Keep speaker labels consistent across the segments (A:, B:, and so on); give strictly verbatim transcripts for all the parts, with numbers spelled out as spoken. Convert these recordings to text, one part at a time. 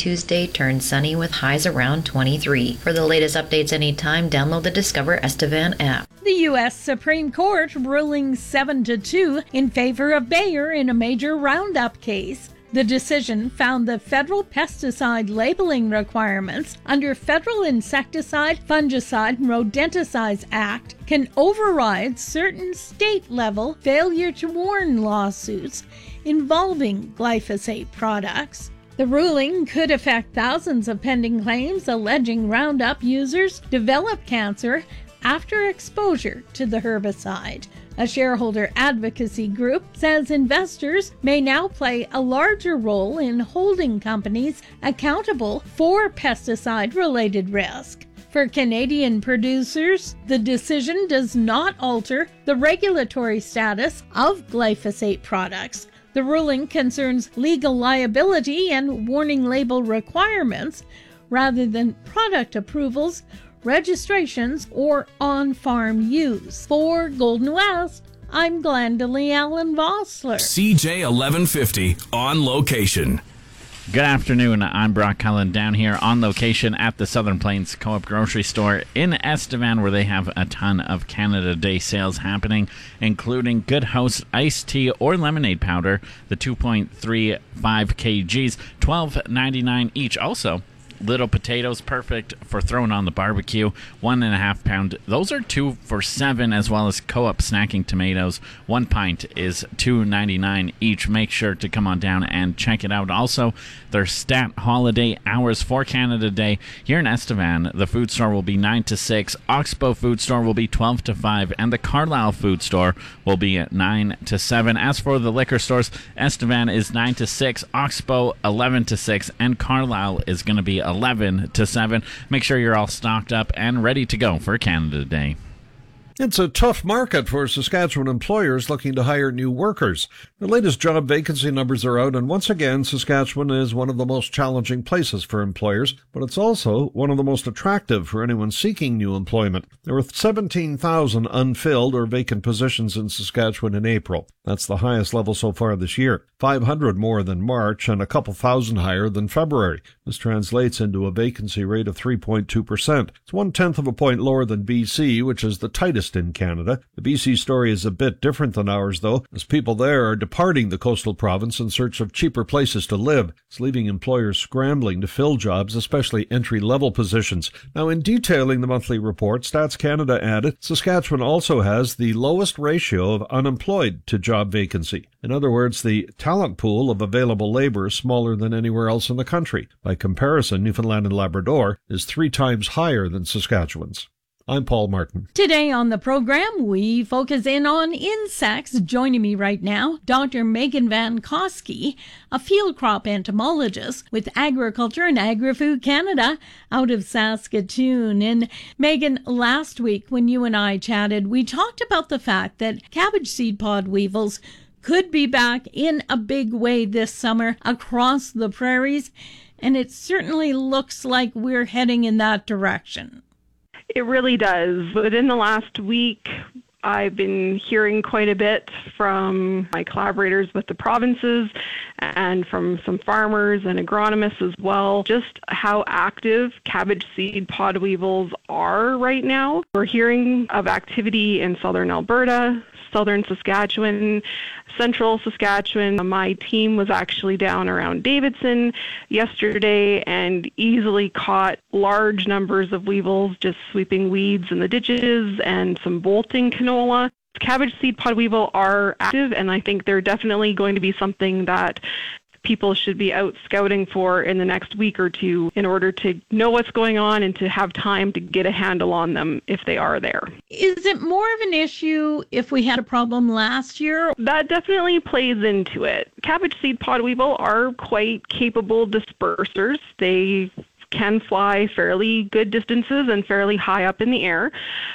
A: Tuesday turn sunny with highs around twenty-three. For the latest updates anytime, download the Discover Estevan app.
B: The U S Supreme Court ruling seven to two in favor of Bayer in a major Roundup case. The decision found the federal pesticide labeling requirements under Federal Insecticide, Fungicide, and Rodenticides Act can override certain state-level failure to warn lawsuits involving glyphosate products. The ruling could affect thousands of pending claims alleging Roundup users develop cancer after exposure to the herbicide. A shareholder advocacy group says investors may now play a larger role in holding companies accountable for pesticide-related risk. For Canadian producers, the decision does not alter the regulatory status of glyphosate products. The ruling concerns legal liability and warning label requirements rather than product approvals, registrations, or on-farm use. For Golden West, I'm Glendalee Allen Vossler.
C: C J eleven fifty on location.
D: Good afternoon. I'm Brock Cullen down here on location at the Southern Plains Co-op Grocery Store in Estevan, where they have a ton of Canada Day sales happening, including Good House iced tea or lemonade powder, the two point three five kilograms, twelve ninety-nine each. Also, little potatoes, perfect for throwing on the barbecue, one and a half pound. Those are two for seven, as well as Co-op snacking tomatoes. One pint is two ninety-nine each. Make sure to come on down and check it out. Also, their stat holiday hours for Canada Day here in Estevan. The food store will be nine to six. Oxbow Food Store will be twelve to five, and the Carlisle Food Store will be at nine to seven. As for the liquor stores, Estevan is nine to six, Oxbow eleven to six, and Carlisle is going to be eleven to seven. Make sure you're all stocked up and ready to go for Canada Day.
E: It's a tough market for Saskatchewan employers looking to hire new workers. The latest job vacancy numbers are out, and once again, Saskatchewan is one of the most challenging places for employers, but it's also one of the most attractive for anyone seeking new employment. There were seventeen thousand unfilled or vacant positions in Saskatchewan in April. That's the highest level so far this year, five hundred more than March and a couple thousand higher than February. This translates into a vacancy rate of three point two percent. It's one-tenth of a point lower than B C, which is the tightest in Canada. The B C story is a bit different than ours, though, as people there are departing the coastal province in search of cheaper places to live. It's leaving employers scrambling to fill jobs, especially entry-level positions. Now, in detailing the monthly report, Stats Canada added, Saskatchewan also has the lowest ratio of unemployed to job vacancy. In other words, the talent pool of available labor is smaller than anywhere else in the country. By comparison, Newfoundland and Labrador is three times higher than Saskatchewan's. I'm Paul Martin.
B: Today on the program, we focus in on insects. Joining me right now, Doctor Megan Van Koski, a field crop entomologist with Agriculture and Agri-Food Canada out of Saskatoon. And Megan, last week when you and I chatted, we talked about the fact that cabbage seed pod weevils could be back in a big way this summer across the prairies, and it certainly looks like we're heading in that direction.
F: It really does. But in the last week, I've been hearing quite a bit from my collaborators with the provinces and from some farmers and agronomists as well, just how active cabbage seed pod weevils are right now. We're hearing of activity in southern Alberta, southern Saskatchewan, central Saskatchewan. My team was actually down around Davidson yesterday and easily caught large numbers of weevils just sweeping weeds in the ditches and some bolting canola. Cabbage seed pod weevil are active, and I think they're definitely going to be something that people should be out scouting for in the next week or two in order to know what's going on and to have time to get a handle on them if they are there.
B: Is it more of an issue if we had a problem last year?
F: That definitely plays into it. Cabbage seed pod weevil are quite capable dispersers. They can fly fairly good distances and fairly high up in the air.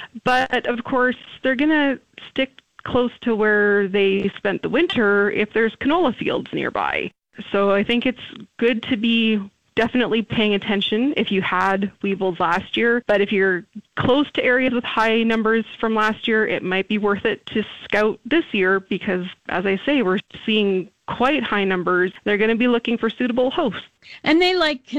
F: But of course, they're going to stick close to where they spent the winter if there's canola fields nearby. So I think it's good to be definitely paying attention if you had weevils last year. But if you're close to areas with high numbers from last year, it might be worth it to scout this year because, as I say, we're seeing quite high numbers. They're going to be looking for suitable hosts.
B: And they like